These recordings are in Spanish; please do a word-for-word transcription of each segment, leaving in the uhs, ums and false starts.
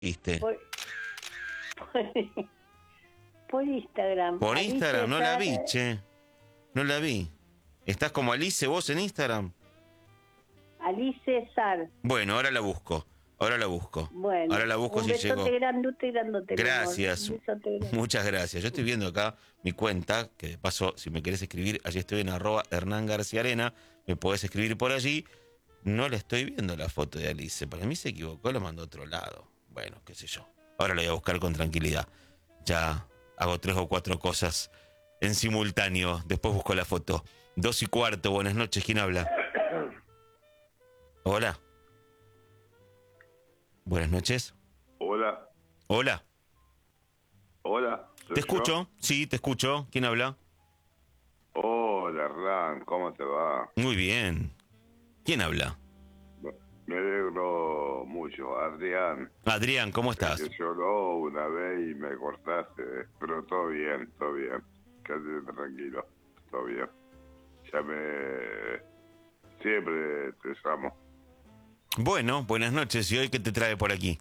¿Viste? Por, por, por Instagram. Por Alice Instagram, no la Sar- vi, che. No la vi. ¿Estás como Alice vos en Instagram? Alice Sar. Bueno, ahora la busco. Ahora la busco. Bueno, Ahora la busco un si besote llego. grandote y grandote. mi amor. Gracias. Un besote grande. Muchas gracias. Yo estoy viendo acá mi cuenta, que de paso, si me querés escribir, allí estoy en arroba Hernán García Arena. Me podés escribir por allí. No le estoy viendo la foto de Alice. Para mí se equivocó, la mandó a otro lado. Bueno, qué sé yo. Ahora lo voy a buscar con tranquilidad. Ya hago tres o cuatro cosas en simultáneo. Después busco la foto. Dos y cuarto, buenas noches. ¿Quién habla? Hola. Buenas noches. Hola, Hola. hola. ¿soy ¿Te yo? escucho? Sí, te escucho. ¿Quién habla? Hola, Hernán, ¿cómo te va? Muy bien. ¿Quién habla? Me alegro mucho, Adrián. Adrián, ¿cómo estás? Que lloró una vez y me cortaste, pero todo bien, todo bien. Quédate tranquilo, todo bien. Ya me... Siempre te llamo. Bueno, buenas noches. ¿Y hoy qué te trae por aquí?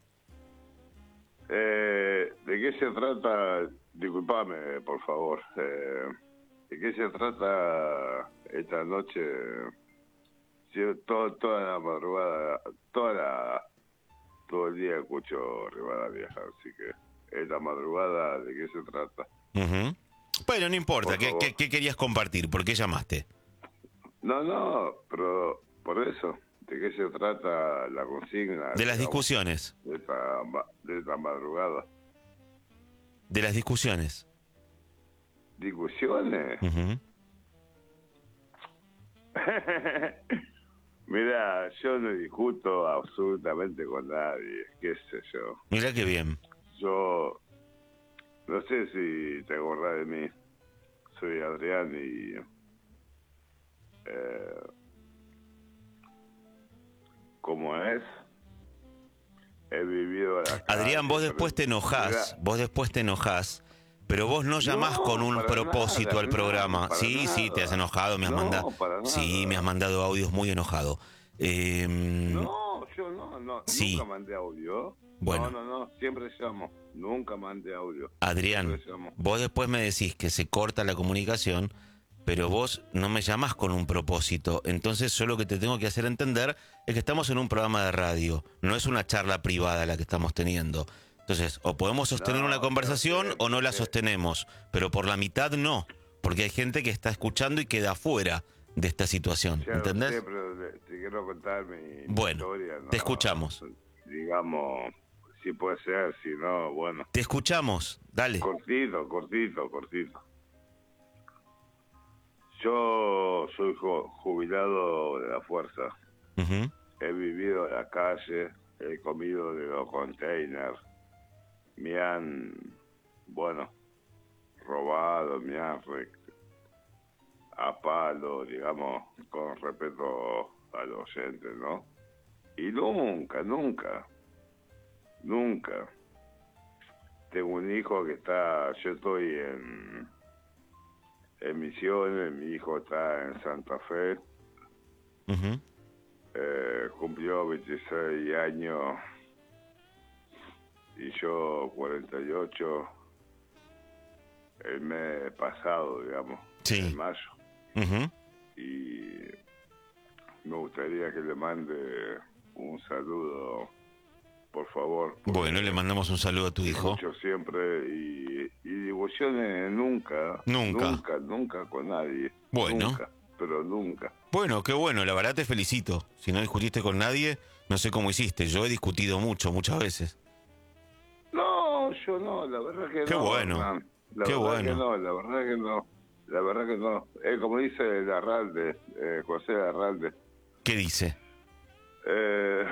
Eh, ¿De qué se trata? Disculpame, por favor. Eh, ¿De qué se trata esta noche? Sí, todo, toda la madrugada, toda la, todo el día escucho Rivadavia, así que esta madrugada, ¿de qué se trata? Ujú. Bueno, no importa. Por ¿Qué, favor. qué, qué querías compartir? ¿Por qué llamaste? No, no, pero por eso, ¿de qué se trata la consigna? De las digamos, discusiones. De esta, ma- de esta madrugada. De las discusiones. ¿Discusiones? Ujú. Mira, yo no discuto absolutamente con nadie, qué sé yo. Mirá qué bien. Yo no sé si te acordás de mí. Soy Adrián y eh, ¿cómo es? He vivido la Adrián, vos calle, después te pero- enojás. Mira, Vos después te enojás. Pero vos no llamás No, con un para propósito nada, al no, programa. para Sí, sí, te has nada. enojado, me has No, mandado. para Sí, nada. me has mandado audios muy enojado. Eh, no, yo no, no, Sí. nunca mandé audio. Bueno. No, no, no, siempre llamo. Nunca mandé audio. Adrián, Siempre llamo. vos después me decís que se corta la comunicación, pero vos no me llamás con un propósito. Entonces yo lo que te tengo que hacer entender es que estamos en un programa de radio, no es una charla privada la que estamos teniendo. Entonces, o podemos sostener No, una conversación yo sé, o no la sé. sostenemos, pero por la mitad no, porque hay gente que está escuchando y queda afuera de esta situación, Ya lo ¿entendés? sé, pero te te quiero contar mi, mi Bueno, historia. ¿no? te escuchamos. Digamos, si puede ser, si no, bueno. Te escuchamos, dale. Cortito, cortito, cortito. Yo soy ju- jubilado de la fuerza. Ujú. He vivido en la calle, he comido de los containers. Me han, bueno, robado, me han re- a palo, digamos, con respeto a los oyentes, ¿no? Y nunca, nunca, nunca. Tengo un hijo que está, yo estoy en, en Misiones, mi hijo está en Santa Fe, Ujú. eh, cumplió veintiséis años y yo cuarenta y ocho el mes pasado, digamos, Sí. en mayo. Ujú. Y me gustaría que le mande un saludo, por favor. porque Bueno, le mandamos un saludo a tu hijo. escucho siempre y, y discusiones nunca, Nunca. nunca, nunca con nadie. Bueno. Nunca, pero nunca. Bueno, qué bueno, la verdad te felicito. Si no discutiste con nadie, no sé cómo hiciste. Yo he discutido mucho, muchas veces. No, yo no, la verdad que Qué no. bueno, Hernán. La qué verdad bueno. que no, la verdad que no. La verdad que no. Es como dice Larralde, eh, José Larralde. ¿Qué dice? Eh,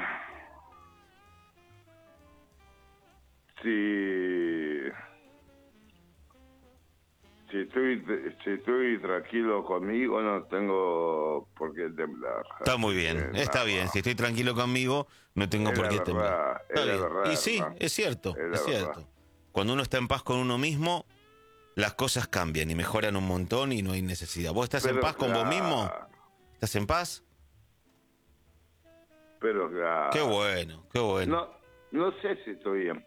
si, si, estoy, si estoy tranquilo conmigo, no tengo por qué temblar. Está muy Así bien, que, está nada bien. más. Si estoy tranquilo conmigo, no tengo Es por la qué verdad, temblar. es Está la bien. verdad, Y sí, hermano. es cierto, Es la es cierto. verdad. Cuando uno está en paz con uno mismo, las cosas cambian y mejoran un montón y no hay necesidad. ¿Vos estás en Pero paz con vos mismo? claro, ¿Estás en paz? Pero claro. Qué bueno, qué bueno. No, No sé si estoy en